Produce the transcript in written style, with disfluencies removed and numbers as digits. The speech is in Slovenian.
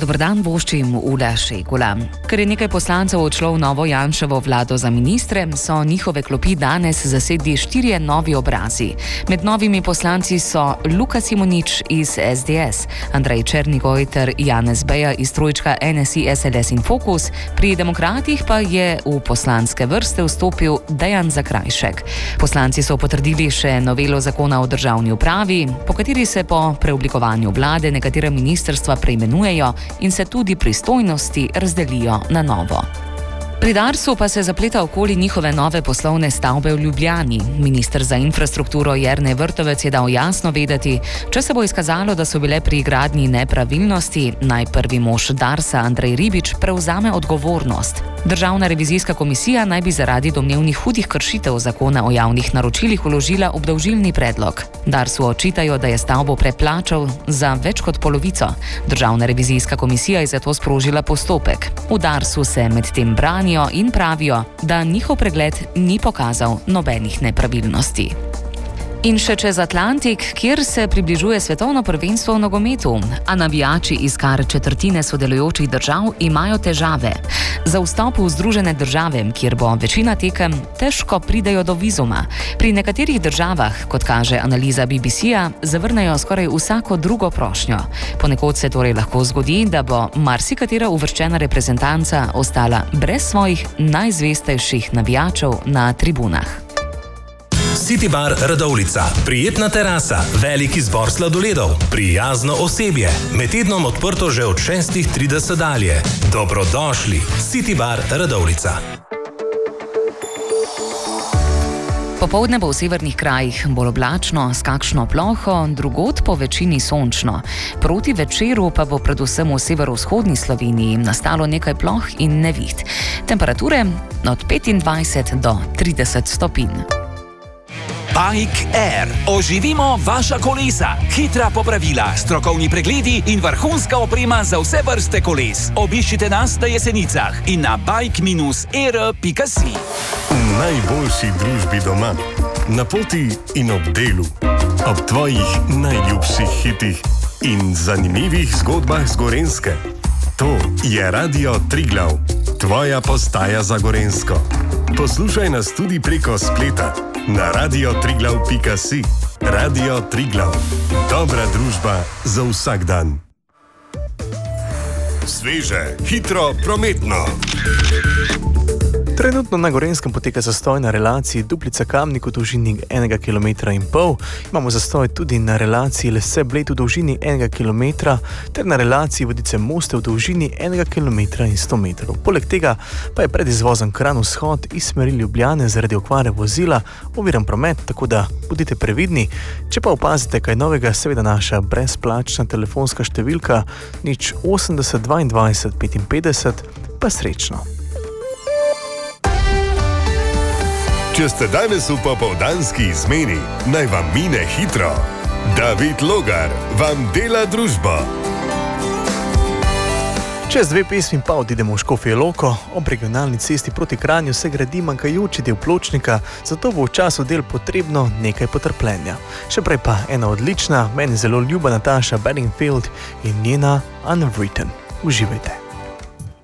dober dan, voščim Ula Šegula. Ker je nekaj poslancev odšlo v novo Janševo vlado za ministre, so njihove klopi danes zasedli 4 novi obrazi. Med novimi poslanci so Luka Simonič iz SDS, Andrej Černigoj ter Janez Beja iz trojčka NSI, SLS in Fokus, pri Demokratih pa je v poslanske vrste vstopil Dejan Zakrajšek. Poslanci so potrdili še novelo zakona o državni upravi, po kateri se po preoblikovanju vlade nekatera ministrstva preimenujejo in se tudi pristojnosti razdelijo na novo. Pri Darsu pa se zapleta okoli njihove nove poslovne stavbe v Ljubljani. Minister za infrastrukturo Jernej Vrtovec je dal jasno vedeti, če se bo izkazalo, da so bile pri gradnji nepravilnosti, naj prvi mož Darsa Andrej Ribič prevzame odgovornost. Državna revizijska komisija naj bi zaradi domnevnih hudih kršitev zakona o javnih naročilih vložila obdolžilni predlog. Darsu očitajo, da je stavbo preplačal za več kot polovico. Državna revizijska komisija je zato sprožila postopek. V Darsu se medtem branijo in pravijo, da njihov pregled ni pokazal nobenih nepravilnosti. In še čez Atlantik, kjer se približuje svetovno prvenstvo v nogometu, a navijači iz kar četrtine sodelujočih držav imajo težave. Za vstop v Združene države, kjer bo večina tekem, težko pridejo do vizuma. Pri nekaterih državah, kot kaže analiza BBC-ja, zavrnejo skoraj vsako drugo prošnjo. Ponekod se torej lahko zgodi, da bo marsikatera uvrščena reprezentanca ostala brez svojih najzvestejših navijačev na tribunah. City Bar Radovljica. Prijetna terasa, velik izbor sladoledov, prijazno osebje. Med tednom odprto že od 6:30 dalje. Dobrodošli. City Bar Radovljica. Popoldne bo v severnih krajih bolj oblačno, s kakšno ploho, drugod po večini sončno. Proti večeru pa bo predvsem v severovzhodni Sloveniji nastalo nekaj ploh in neviht. Temperature od 25 do 30 stopinj. Bike Air. Oživimo vaša kolesa. Hitra popravila, strokovni pregledi in vrhunska oprema za vse vrste koles. Obiščite nas na Jesenicah in na bike-air.si. V najboljši družbi doma, na poti in ob delu, ob tvojih najljubših hitih in zanimivih zgodbah z Gorenjske. To je Radio Triglav, tvoja postaja za Gorenjsko. Poslušaj nas tudi preko spleta na radiotriglav.si. Radio Triglav. Dobra družba za vsak dan. Sveže, hitro, prometno. Trenutno na Gorenjskem poteka zastoj na relaciji Duplica-Kamnik v dolžini 1,5 km. Imamo zastoj tudi na relaciji Lese-Bled v dolžini 1 km ter na relaciji Vodice-Moste v dolžini 1 km in 100 metrov. Poleg tega pa je pred izvozom Kranj-Vzhod iz smeri Ljubljane zaradi okvare vozila oviran promet, tako da bodite previdni. Če pa opazite kaj novega, seveda naša brezplačna telefonska številka 080 22 55, pa srečno. Če ste danes v popoldanski izmeni, naj vam mine hitro. David Logar vam dela družbo. Čez 2 pesmi pa odidemo v Škofjo Loko. Ob regionalni cesti proti Kranju se gradi manjkajoči del pločnika, zato bo v času del potrebno nekaj potrpljenja. Še prej pa ena odlična, meni zelo ljuba Nataša Bedingfield in njena Unwritten. Uživajte.